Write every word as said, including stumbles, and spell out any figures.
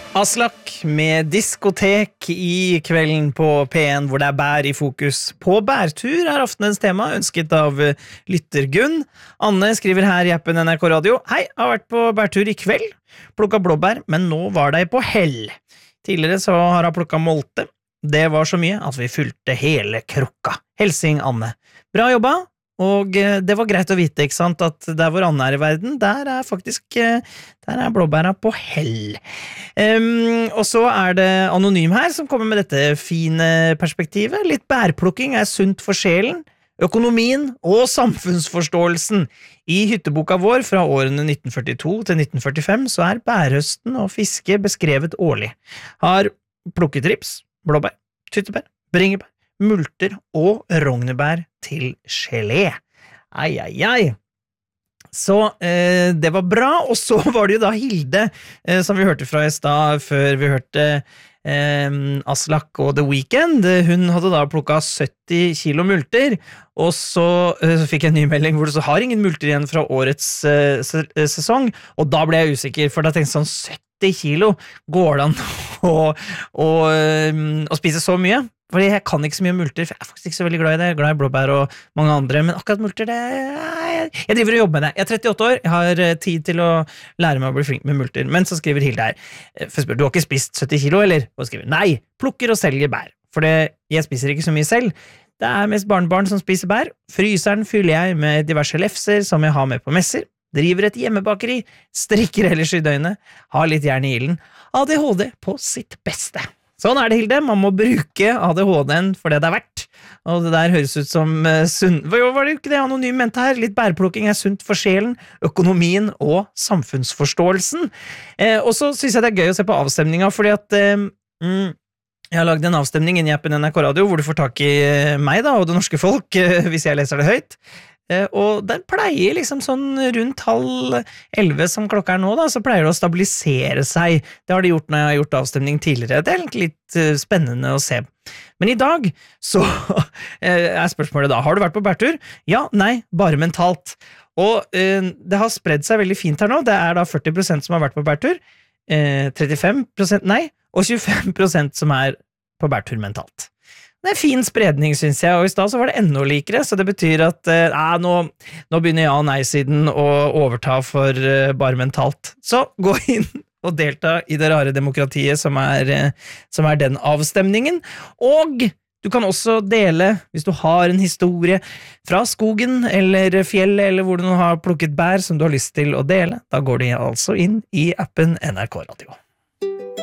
Aslak med diskotek i kvelden på P en, hvor det er bær i fokus. På bærtur er aftenens tema, ønsket av lytter Gunn. Anne skriver her i appen N R K Radio: Hei, har vært på bærtur i kveld. Plukket blåbær, men nå var det på hell. Tidligere så har jeg plukket molte. Det var så mye at vi fylte hele krukka. Helsing Anne. Bra jobba. Og det var greit å vite, ikke sant, at der hvor Anne er i verden, der er faktisk der er blåbæra på hell. Um, og så er det Anonym her som kommer med dette fine perspektivet. Litt bærplukking er sunt for sjelen, økonomien og samfunnsforståelsen. I hytteboka vår fra årene nitten førtito til nitten førtifem så er bærhøsten og fiske beskrevet årlig. Har plukket rips, blåbær, tyttebær, bringebær, multer og rognebær til gelé. Ai, ai, ai. Så eh, det var bra, og så var det jo da Hilde, eh, som vi hørte fra i stad, før vi hørte eh, Aslak og The Weeknd. Hun hadde da plukket sytti kilo multer, og så, eh, så fikk jeg en ny melding hvor det så har ingen multer igjen fra årets eh, sesong, og da ble jeg usikker, for da tenkte jeg sånn sytti kilo, går det an å, å, å spise så mye? Fordi jeg kan ikke så mye multer, for jeg er faktisk ikke så veldig glad i det. Jeg er glad i blåbær og mange andre, men akkurat multer, det jeg driver og jobber med det. Jeg er trettiåtte år, jeg har tid til å lære meg å bli flink med multer. Men så skriver Hilde her: for spør, du har ikke spist sytti kilo, eller? Og skriver: nei, plukker og selger bær. For det, jeg spiser ikke så mye selv. Det er mest barnebarn som spiser bær. Fryseren fyller jeg med diverse lefser som jeg har med på messer. Driver et hjemmebakeri, strikker ellers i døgnet, har litt jern i ilden. A D H D på sitt beste. Sånn er det, Hilde. Man må bruke A D H D-en for det det er verdt. Og det der høres ut som uh, sunn... Hva var det ikke det Anonym mente her? Litt bærplukking er sunt for sjelen, økonomien og samfunnsforståelsen. Eh, og så synes jeg det er gøy å se på avstemninga, fordi at eh, mm, jeg har lagd en avstemning inn i appen N R K Radio, hvor du får tak i meg da, og det norske folk, eh, hvis jeg leser det høyt. Og den pleier liksom sånn rundt halv elleve som klokka er nå da, så pleier det å stabilisere seg. Det har de gjort når jeg har gjort avstemning tidligere. Det er egentlig litt spennende å se. Men i dag så er spørsmålet da: har du vært på bærtur? Ja, nei, bare mentalt. Og eh, det har spredd seg veldig fint her nå. Det er da førti prosent som har vært på bærtur, eh, trettifem prosent nei, og tjuefem prosent som er på bærtur mentalt. Det er fin spredning, synes jeg, og i stad så var det enda likere, så det betyr at eh, nå, nå begynner ja- og nei-siden å overta for eh, bare mentalt. Så gå inn og delta i det rare demokratiet som er, eh, som er den avstemningen, og du kan også dele, hvis du har en historie fra skogen eller fjellet, eller hvor du har plukket bær som du har lyst til å dele. Da går du altså inn i appen N R K Radio.